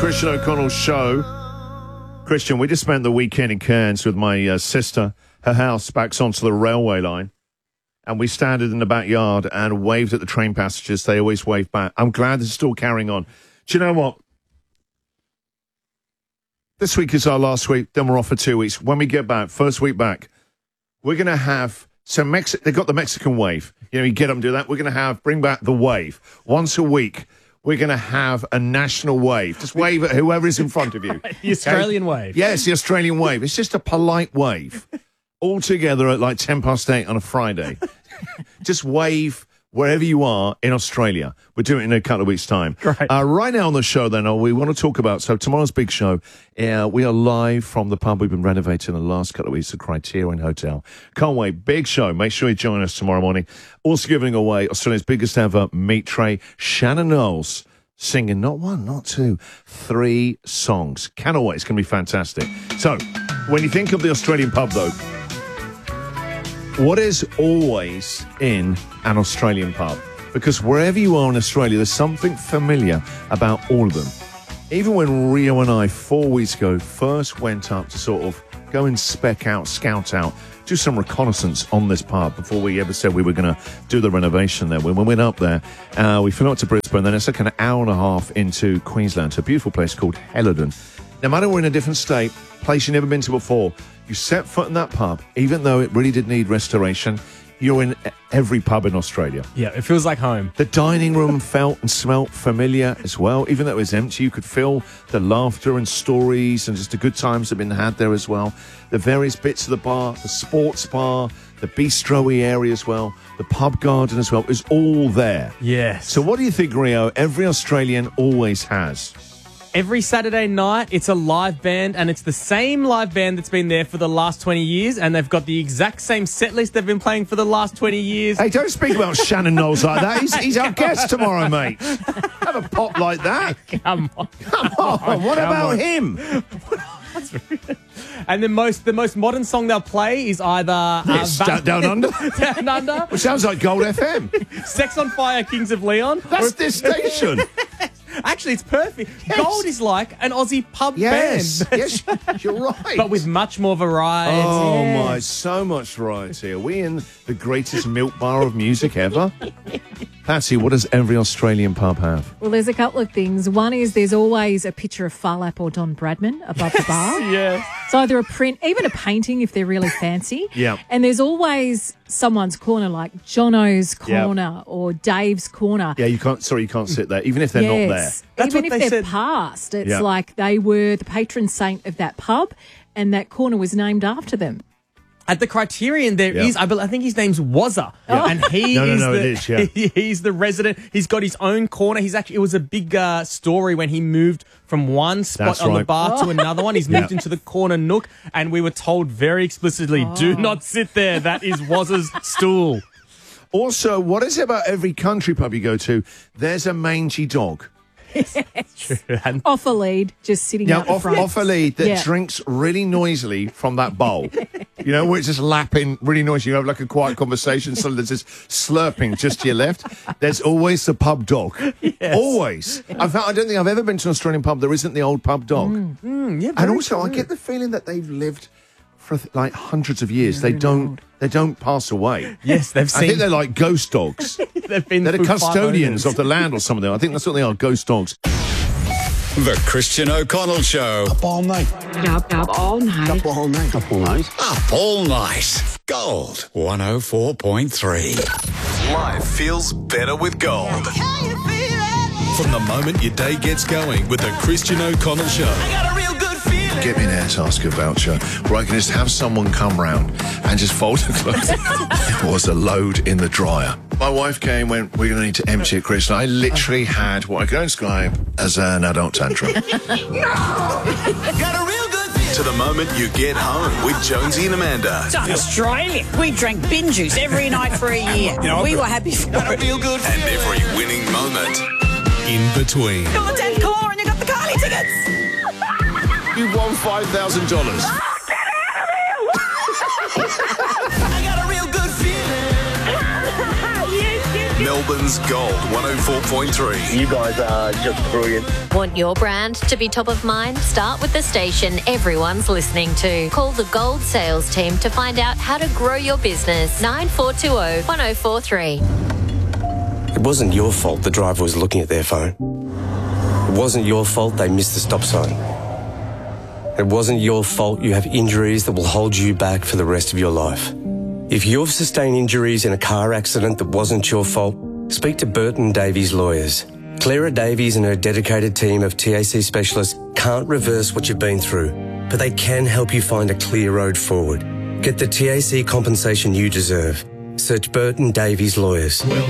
Christian O'Connell Show. Christian, we just spent the weekend in Cairns with my sister. Her house backs onto the railway line. And we standed in the backyard and waved at the train passengers. They always wave back. I'm glad it's still carrying on. Do you know what? This week is our last week. Then we're off for 2 weeks. When we get back, first week back, we're going to have... they've got the Mexican wave. You know, you get them do that. We're going to bring back the wave. Once a week, we're going to have a national wave. Just wave at whoever is in front of you. The Australian wave. Yes, the Australian wave. It's just a polite wave. All together at like 8:10 on a Friday. Just wave wherever you are in Australia. We're doing it in a couple of weeks' time. Great. Right now on the show, then, we want to talk about, so tomorrow's big show, we are live from the pub we've been renovating the last couple of weeks, the Criterion Hotel. Can't wait. Big show. Make sure you join us tomorrow morning. Also giving away Australia's biggest ever meat tray, Shannon Knowles, singing not one, not two, 3 songs. Cannot wait. It's going to be fantastic. So, when you think of the Australian pub, though, what is always in an Australian pub? Because wherever you are in Australia, there's something familiar about all of them. Even when Rio and I, 4 weeks ago, first went up to sort of go and scout out, do some reconnaissance on this pub before we ever said we were going to do the renovation there. When we went up there, we flew up to Brisbane, then it's like an hour and a half into Queensland, to a beautiful place called Helidon. No matter we're in a different state, place you've never been to before, you set foot in that pub, even though it really did need restoration, you're in every pub in Australia. Yeah, it feels like home. The dining room felt and smelt familiar as well. Even though it was empty, you could feel the laughter and stories and just the good times that have been had there as well. The various bits of the bar, the sports bar, the bistro-y area as well, the pub garden as well, is all there. Yes. So what do you think, Rio, every Australian always has? Every Saturday night, it's a live band, and it's the same live band that's been there for the last 20 years, and they've got the exact same set list they've been playing for the last 20 years. Hey, don't speak about Shannon Knowles like that. He's our guest tomorrow, mate. Have a pop like that. Come on. Come on. What about him? And the most modern song they'll play is either... Down Under? Down Under. Which sounds like Gold FM. Sex on Fire, Kings of Leon. That's this station. Actually, it's perfect. Yes. Gold is like an Aussie pub Yes, band. yes, you're right. But with much more variety. Oh, my, so much variety. Are we in the greatest milk bar of music ever? Patsy, what does every Australian pub have? Well, there's a couple of things. One is there's always a picture of Phar Lap or Don Bradman above the bar. Yeah. It's either a print, even a painting if they're really fancy. Yeah. And there's always someone's corner, like Jono's corner or Dave's corner. Yeah, you can't sit there, even if they're not there. That's Even what if they they're said. past, it's like they were the patron saint of that pub and that corner was named after them. At the Criterion, there is, I think his name's Wazza. Yeah. And he he's the resident. He's got his own corner. It was a big story when he moved from one spot on the bar to another one. He's moved into the corner nook, and we were told very explicitly, do not sit there. That is Wazza's stool. Also, what is it about every country pub you go to? There's a mangy dog. Off a lead, just sitting out the front. Off a lead that drinks really noisily from that bowl. You know, where it's just lapping really noisy. You have like a quiet conversation, so there's just slurping just to your left. There's always the pub dog. Yes. Always. I don't think I've ever been to an Australian pub there isn't the old pub dog. Yeah, and also, I get the feeling that they've lived for like hundreds of years. They don't pass away. Yes, I think they're like ghost dogs. They're the custodians of the land or something. I think that's what they are, ghost dogs. The Christian O'Connell Show. Up all night. Up all night. Up all night. Up all night. Up all night. Gold 104.3. Life feels better with Gold. From the moment your day gets going with the Christian O'Connell Show. I got a real good feeling. Get me an Airtasker voucher where I can just have someone come round and just fold the clothes. It was a load in the dryer. My wife came, went, we're going to need to empty it, Chris. And I literally had what I can describe as an adult tantrum. Got a real good feeling. To the moment you get home with Jonesy and Amanda. It's Australia. We drank bin juice every night for a year. We were happy for Got a it. real good And feeling. every winning moment in between. You got the 10th car and you got the Carly tickets. You won $5,000. I got a real good feeling. Melbourne's Gold 104.3. You guys are just brilliant. Want your brand to be top of mind? Start with the station everyone's listening to. Call the Gold sales team to find out how to grow your business. 9420 1043. It wasn't your fault the driver was looking at their phone. It wasn't your fault they missed the stop sign. It wasn't your fault you have injuries that will hold you back for the rest of your life. If you've sustained injuries in a car accident that wasn't your fault, speak to Burton Davies Lawyers. Clara Davies and her dedicated team of TAC specialists can't reverse what you've been through, but they can help you find a clear road forward. Get the TAC compensation you deserve. Search Burton Davies Lawyers.